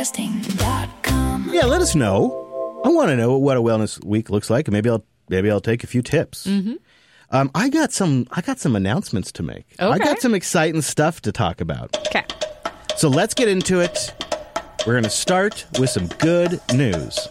ChupperBroadcasting.com. Yeah, let us know. I want to know what a wellness week looks like, and maybe I'll take a few tips. Mm-hmm. I got some announcements to make. Okay. I got some exciting stuff to talk about. Okay. So let's get into it. We're going to start with some good news.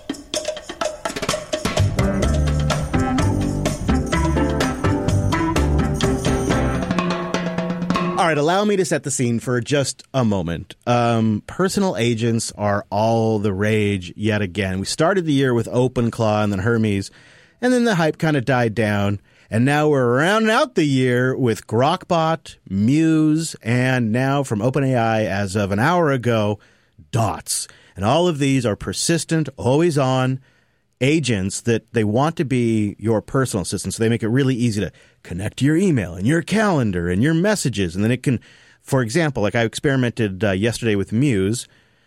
All right, allow me to set the scene for just a moment. Personal agents are all the rage yet again. We started the year with OpenClaw and then Hermes, and then the hype kind of died down. And now we're rounding out the year with Grokbot, Muse, and now from OpenAI as of an hour ago, Dots. And all of these are persistent, always on agents that they want to be your personal assistant. So they make it really easy to connect to your email and your calendar and your messages. And then it can, for example, like I experimented yesterday with Muse,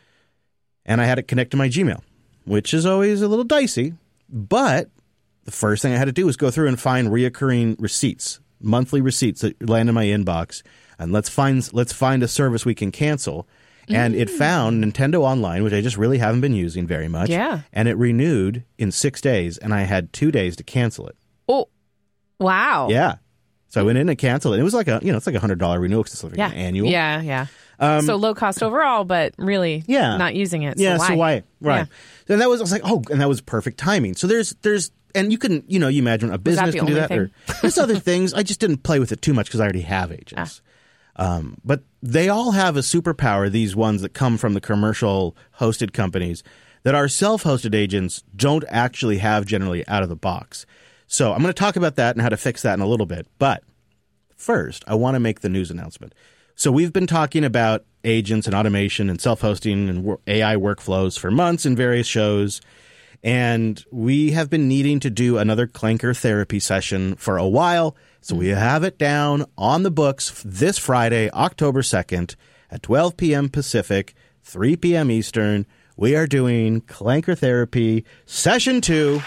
and I had it connect to my Gmail, which is always a little dicey. But the first thing I had to do was go through and find reoccurring receipts, monthly receipts that land in my inbox. And let's find a service we can cancel. And it found Nintendo Online, which I just really haven't been using very much. Yeah. And it renewed in 6 days, and I had 2 days to cancel it. Oh, wow. Yeah. So I went in and canceled it. It was like it's like $100 renewal because it's like an annual. Yeah, yeah. So low cost overall, but really not using it. So why? Right. Yeah. And I was like, and that was perfect timing. So there's, and you can, you imagine a business can do that. Or there's other things. I just didn't play with it too much because I already have agents. But they all have a superpower, these ones that come from the commercial hosted companies, that our self-hosted agents don't actually have generally out of the box. So I'm going to talk about that and how to fix that in a little bit. But first, I want to make the news announcement. So we've been talking about agents and automation and self-hosting and AI workflows for months in various shows. And we have been needing to do another Clanker therapy session for a while. So we have it down on the books this Friday, October 2nd at 12 p.m. Pacific, 3 p.m. Eastern. We are doing Clanker Therapy Session 2,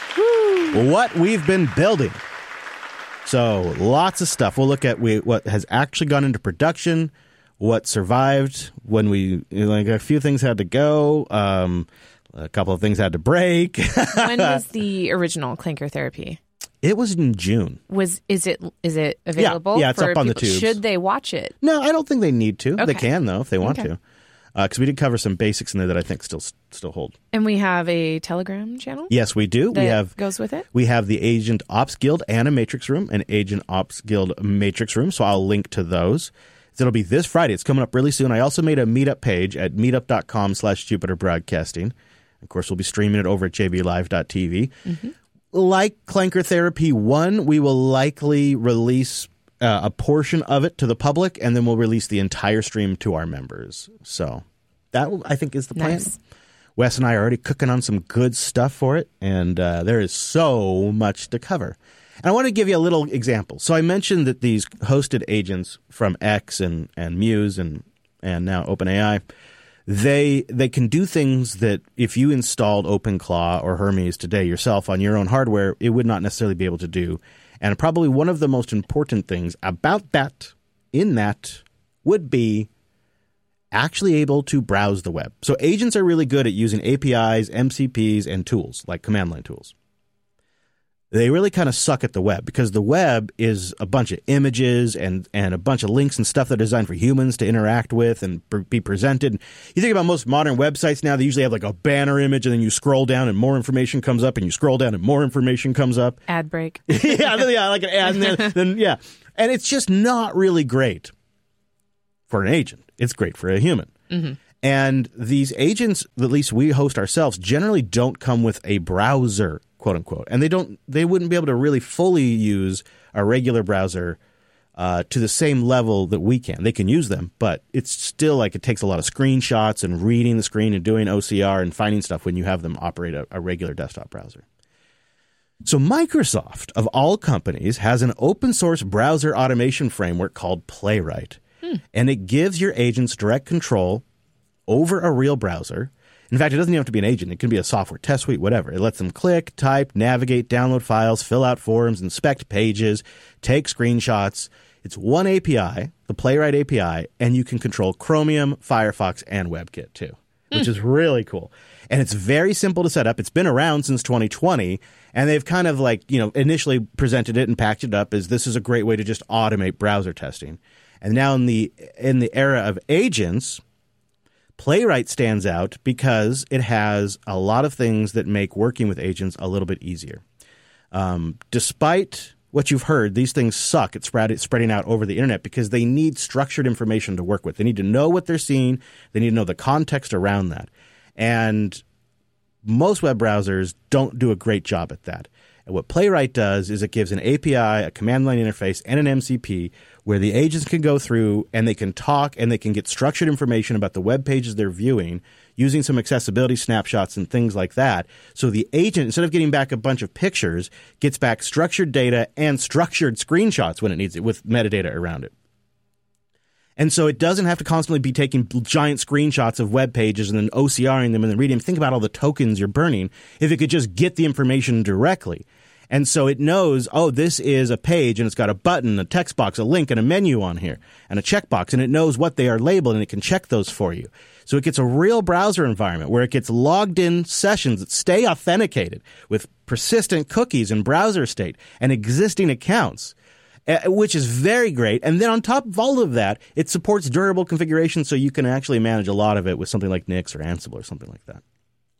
what we've been building. So lots of stuff. We'll look at what has actually gone into production, what survived when a few things had to go, a couple of things had to break. When was the original Clanker Therapy? It was in June. Is it available? Yeah, it's for up on the people? tubes. Should they watch it? No, I don't think they need to. Okay. They can, though, if they want to. Because we did cover some basics in there that I think still hold. And we have a Telegram channel? Yes, we do. That goes with it? We have the Agent Ops Guild and a Matrix Room, an Agent Ops Guild Matrix Room, so I'll link to those. It'll be this Friday. It's coming up really soon. I also made a meetup page at meetup.com/Jupiter Broadcasting. Of course, we'll be streaming it over at jblive.tv. Mm-hmm. Like Clanker Therapy 1, we will likely release a portion of it to the public, and then we'll release the entire stream to our members. So that, I think, is the plan. Nice. Wes and I are already cooking on some good stuff for it, and there is so much to cover. And I want to give you a little example. So I mentioned that these hosted agents from X and Muse and now OpenAI, they can do things that if you installed OpenClaw or Hermes today yourself on your own hardware, it would not necessarily be able to do. And probably one of the most important things about that would be actually able to browse the web. So agents are really good at using APIs, MCPs, and tools like command line tools. They really kind of suck at the web because the web is a bunch of images and a bunch of links and stuff that are designed for humans to interact with and be presented. You think about most modern websites now, they usually have like a banner image and then you scroll down and more information comes up and you scroll down and more information comes up. Ad break. yeah, like an ad. And then. And it's just not really great for an agent. It's great for a human. Mm-hmm. And these agents, at least we host ourselves, generally don't come with a browser, quote unquote. And they wouldn't be able to really fully use a regular browser to the same level that we can. They can use them, but it's still like it takes a lot of screenshots and reading the screen and doing OCR and finding stuff when you have them operate a regular desktop browser. So Microsoft, of all companies, has an open source browser automation framework called Playwright. And it gives your agents direct control over a real browser. In fact, it doesn't even have to be an agent. It can be a software test suite, whatever. It lets them click, type, navigate, download files, fill out forms, inspect pages, take screenshots. It's one API, the Playwright API, and you can control Chromium, Firefox, and WebKit too. which is really cool. And it's very simple to set up. It's been around since 2020, and they've kind of initially presented it and packaged it up as this is a great way to just automate browser testing. And now in the era of agents, Playwright stands out because it has a lot of things that make working with agents a little bit easier. Despite what you've heard, these things suck at spreading out over the internet because they need structured information to work with. They need to know what they're seeing. They need to know the context around that. And most web browsers don't do a great job at that. And what Playwright does is it gives an API, a command line interface, and an MCP where the agents can go through and they can talk and they can get structured information about the web pages they're viewing using some accessibility snapshots and things like that. So the agent, instead of getting back a bunch of pictures, gets back structured data and structured screenshots when it needs it with metadata around it. And so it doesn't have to constantly be taking giant screenshots of web pages and then OCRing them and then reading them. Think about all the tokens you're burning if it could just get the information directly. And so it knows, oh, this is a page and it's got a button, a text box, a link, and a menu on here, and a checkbox, and it knows what they are labeled and it can check those for you. So it gets a real browser environment where it gets logged in sessions that stay authenticated with persistent cookies and browser state and existing accounts, which is very great. And then on top of all of that, it supports durable configuration so you can actually manage a lot of it with something like Nix or Ansible or something like that.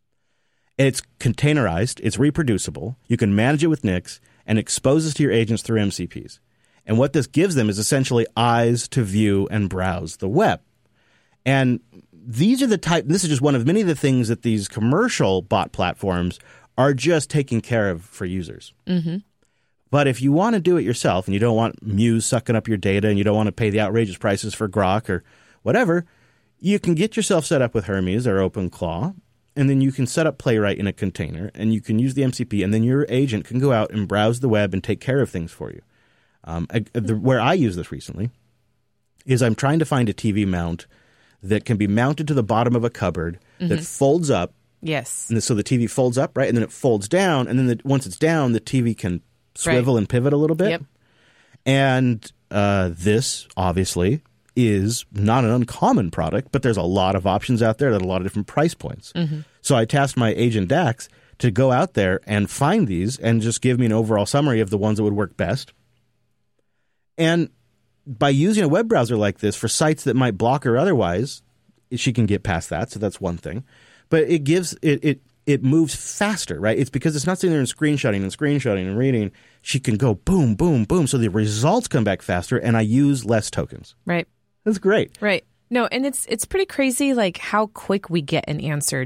It's containerized. It's reproducible. You can manage it with Nix and exposes to your agents through MCPs. And what this gives them is essentially eyes to view and browse the web. And these are this is just one of many of the things that these commercial bot platforms are just taking care of for users. Mm-hmm. But if you want to do it yourself and you don't want Muse sucking up your data and you don't want to pay the outrageous prices for Grok or whatever, you can get yourself set up with Hermes or OpenClaw, and then you can set up Playwright in a container and you can use the MCP, and then your agent can go out and browse the web and take care of things for you. Where I use this recently is I'm trying to find a TV mount that can be mounted to the bottom of a cupboard that folds up. Yes. And so the TV folds up, right? And then it folds down. And then once it's down, the TV can swivel and pivot a little bit. Yep. And this, obviously, is not an uncommon product, but there's a lot of options out there at a lot of different price points. Mm-hmm. So I tasked my agent Dax to go out there and find these and just give me an overall summary of the ones that would work best. And by using a web browser like this for sites that might block her otherwise, she can get past that. So that's one thing. But it gives it moves faster, right? It's because it's not sitting there and screenshotting and reading. She can go boom, boom, boom. So the results come back faster, and I use less tokens. Right. That's great. Right. No, and it's pretty crazy, like how quick we get an answer.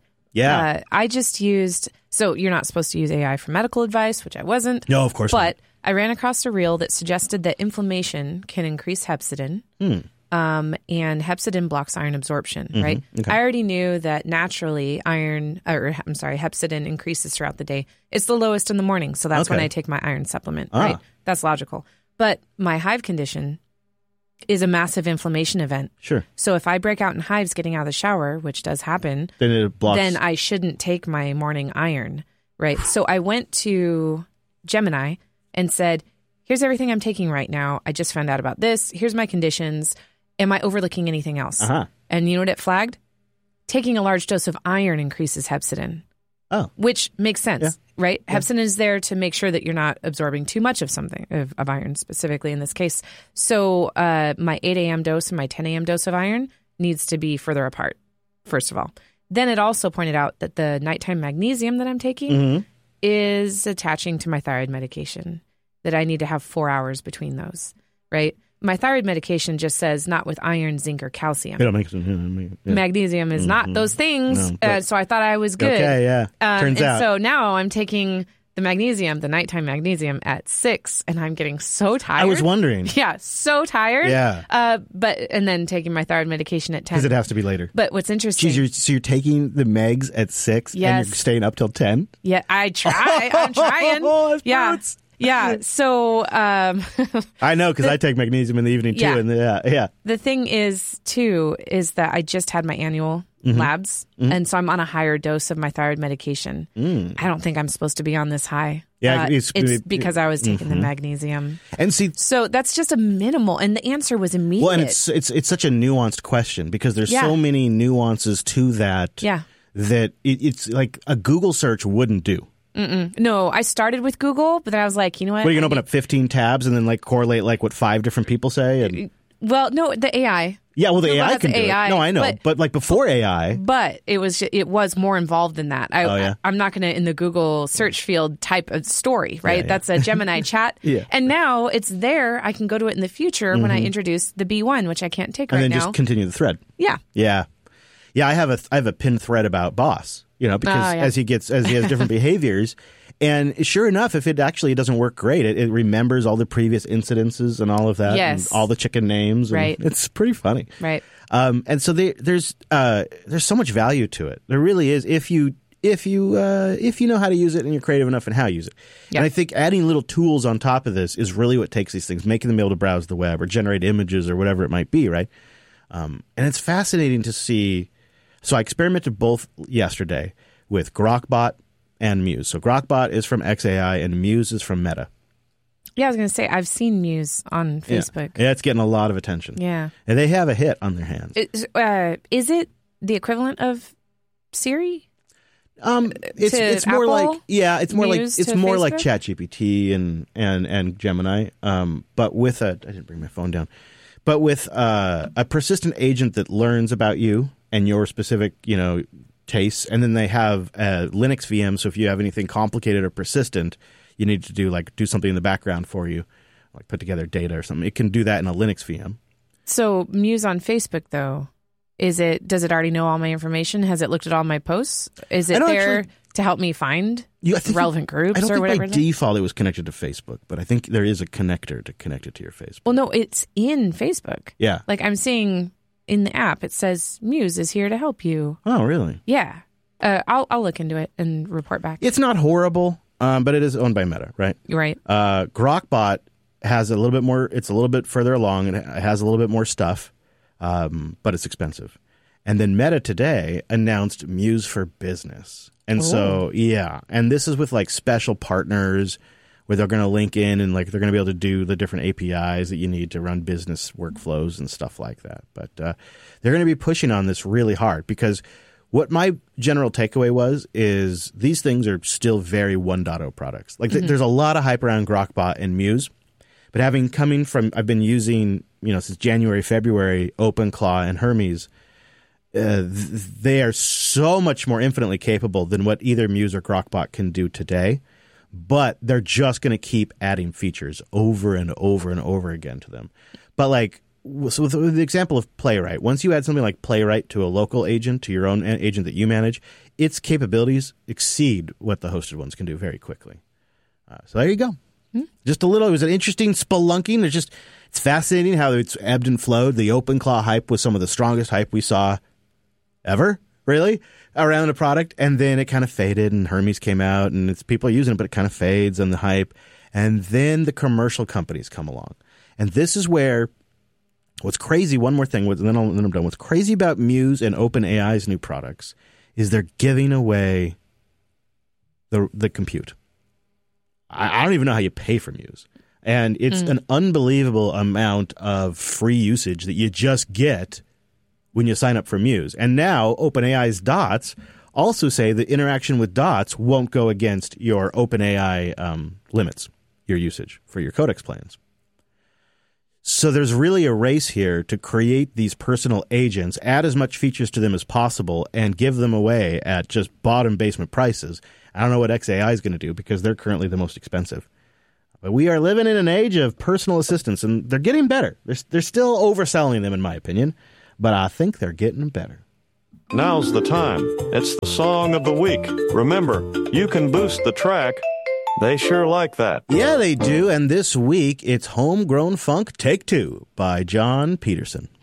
I just used. So you're not supposed to use AI for medical advice, which I wasn't. No, of course not. But I ran across a reel that suggested that inflammation can increase hepcidin. And hepcidin blocks iron absorption, right? Okay. I already knew that naturally hepcidin increases throughout the day. It's the lowest in the morning, so that's when I take my iron supplement, right? That's logical. But my hive condition is a massive inflammation event. Sure. So if I break out in hives getting out of the shower, which does happen, then I shouldn't take my morning iron, right? So I went to Gemini and said, here's everything I'm taking right now. I just found out about this. Here's my conditions. Am I overlooking anything else? And you know what it flagged? Taking a large dose of iron increases hepcidin. Oh. Which makes sense, right? Yeah. Hepcidin is there to make sure that you're not absorbing too much of something, of iron specifically in this case. So my 8 a.m. dose and my 10 a.m. dose of iron needs to be further apart, first of all. Then it also pointed out that the nighttime magnesium that I'm taking is attaching to my thyroid medication, that I need to have 4 hours between those, right? My thyroid medication just says not with iron, zinc, or calcium. Magnesium is not those things. No, so I thought I was good. Okay, yeah. Turns out. So now I'm taking the magnesium, the nighttime magnesium at 6, and I'm getting so tired. I was wondering. Yeah, so tired. Yeah. And then taking my thyroid medication at 10. Because it has to be later. But what's interesting. So you're taking the megs at 6 and you're staying up till 10? Yeah, I'm trying. Yeah. Yeah, so... I know, because I take magnesium in the evening, too. Yeah. And yeah. The thing is, too, is that I just had my annual labs. And so I'm on a higher dose of my thyroid medication. I don't think I'm supposed to be on this high. Yeah, it's because I was taking the magnesium. And see, so that's just a minimal, and the answer was immediate. Well, and it's such a nuanced question because there's so many nuances to that. Yeah. That it's like a Google search wouldn't do. No, I started with Google, but then I was like, you know what? Well, you can open up 15 tabs and then like correlate like what 5 different people say. And... Well, no, the AI. Yeah, well, the AI can do it. No, I know, but like before AI. But it was more involved than that. I'm not going to, in the Google search field, type a story, right? Yeah. That's a Gemini chat. Yeah. And now it's there. I can go to it in the future when I introduce the B1, which I can't take right now. And then just continue the thread. Yeah. Yeah. Yeah, I have a pinned thread about Boss, because as he has different behaviors. And sure enough, if it actually doesn't work great, it remembers all the previous incidences and all of that, and all the chicken names. And right. It's pretty funny. Right. And so there's so much value to it. There really is if you know how to use it and you're creative enough in how you use it. Yep. And I think adding little tools on top of this is really what takes these things, making them able to browse the web or generate images or whatever it might be, right? And it's fascinating to see. So I experimented both yesterday with Grokbot and Muse. So Grokbot is from xAI and Muse is from Meta. Yeah, I was going to say, I've seen Muse on Facebook. Yeah, it's getting a lot of attention. Yeah. And they have a hit on their hands. Is it the equivalent of Siri? It's more Apple? It's more like ChatGPT and Gemini. But with I didn't bring my phone down. But with a persistent agent that learns about you and your specific, tastes, and then they have a Linux VM. So if you have anything complicated or persistent, you need to do something in the background for you, like put together data or something. It can do that in a Linux VM. So Muse on Facebook, though, does it already know all my information? Has it looked at all my posts? Is it there to help me find relevant groups or whatever? I don't think by default it was connected to Facebook, but I think there is a connector to connect it to your Facebook. Well, no, it's in Facebook. Yeah. Like I'm seeing in the app, it says Muse is here to help you. Oh, really? Yeah. I'll look into it and report back. It's not horrible, but it is owned by Meta, right? Right. Grokbot has a little bit more. It's a little bit further along, and it has a little bit more stuff, but it's expensive. And then Meta today announced Muse for Business. And so, and this is with like special partners where they're going to link in and like they're going to be able to do the different APIs that you need to run business workflows and stuff like that. But they're going to be pushing on this really hard because what my general takeaway is these things are still very 1.0 products. Like there's a lot of hype around Grokbot and Muse, but I've been using, since January, February, OpenClaw and Hermes. They are so much more infinitely capable than what either Muse or Grokbot can do today. But they're just going to keep adding features over and over and over again to them. But so with the example of Playwright, once you add something like Playwright to a local agent, to your own agent that you manage, its capabilities exceed what the hosted ones can do very quickly. So there you go. Just a little. It was an interesting spelunking. It's fascinating how it's ebbed and flowed. The OpenClaw hype was some of the strongest hype we saw ever, really, around a product. And then it kind of faded and Hermes came out and people are using it, but it kind of fades on the hype. And then the commercial companies come along. And this is where what's crazy, one more thing, and then I'm done. What's crazy about Muse and OpenAI's new products is they're giving away the compute. I don't even know how you pay for Muse. And it's an unbelievable amount of free usage that you just get when you sign up for Muse. And now OpenAI's Dots also say that interaction with Dots won't go against your OpenAI limits, your usage for your Codex plans. So there's really a race here to create these personal agents, add as much features to them as possible, and give them away at just bottom basement prices. I don't know what xAI is going to do because they're currently the most expensive. But we are living in an age of personal assistants, and they're getting better. They're still overselling them, in my opinion. But I think they're getting better. Now's the time. It's the song of the week. Remember, you can boost the track. They sure like that. Yeah, they do. And this week, it's Homegrown Funk Take 2 by John Peterson.